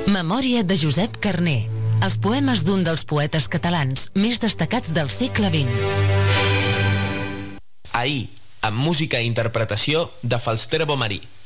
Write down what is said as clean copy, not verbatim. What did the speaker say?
Memòria de Josep Carner. Els poemes d'un dels poetes catalans més destacats del segle XX. Ahir, amb música i interpretació de Falsterbo Marí.